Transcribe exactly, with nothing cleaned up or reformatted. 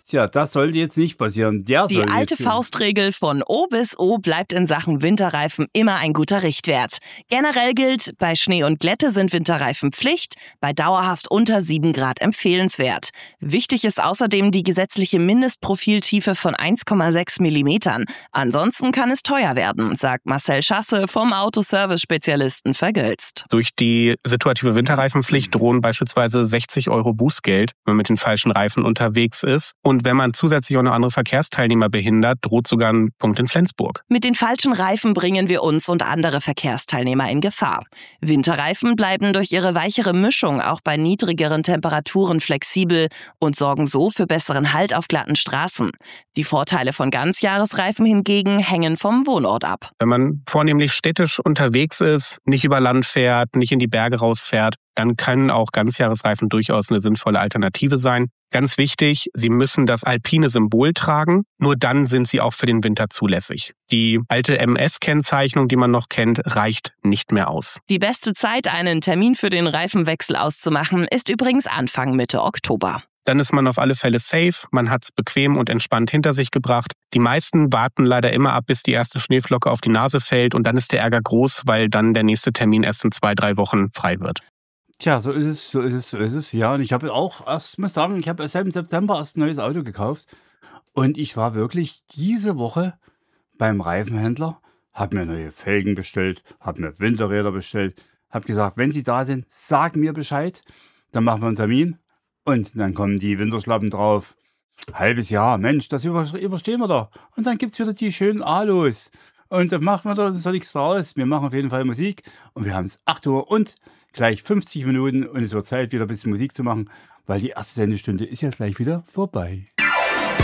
Tja, das sollte jetzt nicht passieren. Der Die soll alte jetzt Faustregel von O bis O bleibt in Sachen Winterreifen immer ein guter Richtwert. Generell gilt, bei Schnee und Glätte sind Winterreifen Pflicht, bei dauerhaft unter sieben Grad empfehlenswert. Wichtig ist außerdem die gesetzliche Mindestprofiltiefe von eins Komma sechs Millimetern. Ansonsten kann es teuer werden, sagt Marcel Schasse vom Autoservice-Spezialisten Vergölzt. Durch die situative Winterreifenpflicht drohen beispielsweise sechzig Euro Bußgeld, wenn man mit den falschen Reifen unterwegs ist. Und wenn man zusätzlich auch noch andere Verkehrsteilnehmer behindert, droht sogar ein Punkt in Flensburg. Mit den falschen Reifen bringen wir uns und andere Verkehrsteilnehmer in Gefahr. Winterreifen bleiben durch ihre weichere Mischung auch bei niedrigeren Temperaturen flexibel und sorgen so für besseren Halt auf glatten Straßen. Die Vorteile von Ganzjahresreifen hingegen hängen vom Wohnort ab. Wenn man vornehmlich städtisch unterwegs ist, nicht über Land fährt, nicht in die Berge rausfährt, dann können auch Ganzjahresreifen durchaus eine sinnvolle Alternative sein. Ganz wichtig, sie müssen das alpine Symbol tragen, nur dann sind sie auch für den Winter zulässig. Die alte M S-Kennzeichnung, die man noch kennt, reicht nicht mehr aus. Die beste Zeit, einen Termin für den Reifenwechsel auszumachen, ist übrigens Anfang Mitte Oktober. Dann ist man auf alle Fälle safe, man hat es bequem und entspannt hinter sich gebracht. Die meisten warten leider immer ab, bis die erste Schneeflocke auf die Nase fällt und dann ist der Ärger groß, weil dann der nächste Termin erst in zwei, drei Wochen frei wird. Tja, so ist es, so ist es, so ist es. Ja, und ich habe auch erst, muss sagen, ich habe erst im September erst ein neues Auto gekauft. Und ich war wirklich diese Woche beim Reifenhändler, habe mir neue Felgen bestellt, habe mir Winterräder bestellt, habe gesagt, wenn sie da sind, sag mir Bescheid, dann machen wir einen Termin. Und dann kommen die Winterschlappen drauf. Halbes Jahr, Mensch, das über- überstehen wir doch. Und dann gibt es wieder die schönen Alos. Und dann machen wir da so nichts draus. Wir machen auf jeden Fall Musik. Und wir haben es acht Uhr und gleich fünfzig Minuten. Und es wird Zeit, wieder ein bisschen Musik zu machen, weil die erste Sendestunde ist ja gleich wieder vorbei.